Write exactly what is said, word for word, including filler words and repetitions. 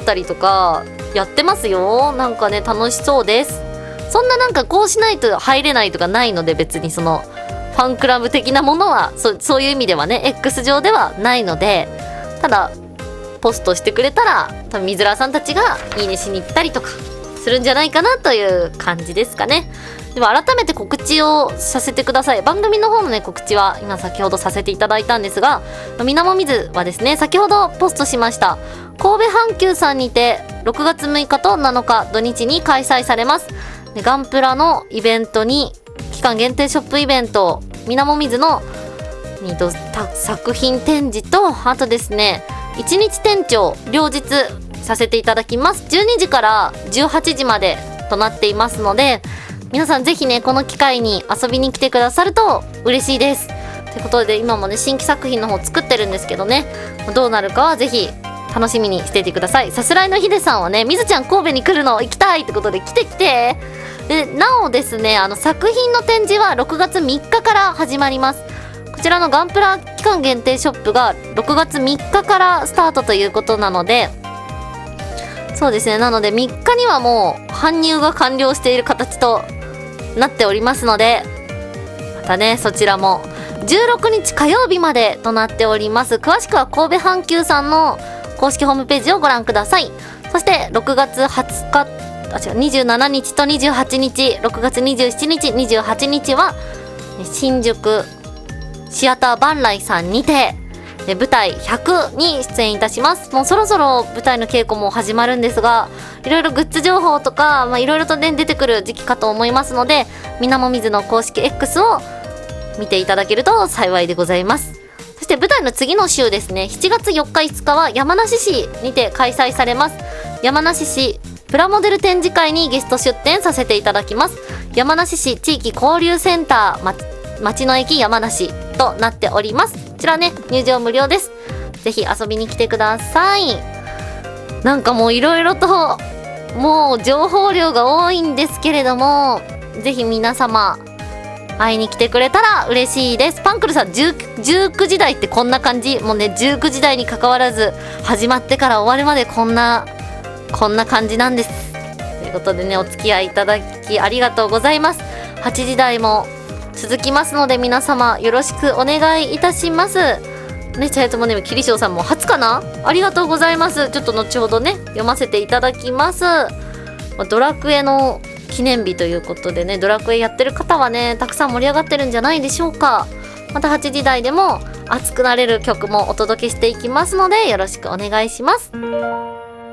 たりとかやってますよ。なんかね楽しそうです。そんななんかこうしないと入れないとかないので、別にそのファンクラブ的なものは そ, そういう意味ではね X 上ではないので、ただポストしてくれたら多分水らさんたちがいいねしに行ったりとかするんじゃないかなという感じですかね。では改めて告知をさせてください。番組の方のね告知は今先ほどさせていただいたんですが、みなもみずはですね先ほどポストしました神戸阪急さんにてろくがつむいかとなのか土日に開催されますガンプラのイベントに、期間限定ショップイベント、みなもみずのにと作品展示と、あとですねいちにち店長両日させていただきます。じゅうにじからじゅうはちじまでとなっていますので、皆さんぜひねこの機会に遊びに来てくださると嬉しいです。ということで今もね新規作品の方作ってるんですけどね、どうなるかはぜひ楽しみにしていてください。さすらいのひでさんはね、みずちゃん神戸に来るの行きたいってことで来て来て。でなおですね、あの作品の展示はろくがつみっかから始まります。こちらのガンプラ期間限定ショップがろくがつみっかからスタートということなので、そうですね、なのでみっかにはもう搬入が完了している形となっておりますので、またねそちらもじゅうろくにち火曜日までとなっております。詳しくは神戸阪急さんの公式ホームページをご覧ください。そしてろくがつはつか、あ違うにじゅうしちにちとにじゅうはちにち、ろくがつにじゅうしちにちにじゅうはちにちは新宿シアター万来さんにて舞台ひゃくに出演いたします。もうそろそろ舞台の稽古も始まるんですが、いろいろグッズ情報とか、まあ、いろいろと、ね、出てくる時期かと思いますので、みなもみずの公式 X を見ていただけると幸いでございます。そして舞台の次の週ですね、しちがつよっかいいつかは山梨市にて開催されます。山梨市プラモデル展示会にゲスト出展させていただきます。山梨市地域交流センター、ま、町の駅山梨となっております。こちらね入場無料です。ぜひ遊びに来てください。なんかもういろいろともう情報量が多いんですけれども、ぜひ皆様会いに来てくれたら嬉しいです。パンクルさんじゅうくじ台ってこんな感じ、もうねじゅうくじ台に関わらず始まってから終わるまでこんなこんな感じなんです。ということでねお付き合いいただきありがとうございます。はちじ台も続きますので皆様よろしくお願いいたします。ね、チャイトモネームキリショウさんも初かな、ありがとうございます。ちょっと後ほどね読ませていただきます。ドラクエの記念日ということでね、ドラクエやってる方はねたくさん盛り上がってるんじゃないでしょうか。またはちじ台でも熱くなれる曲もお届けしていきますのでよろしくお願いします。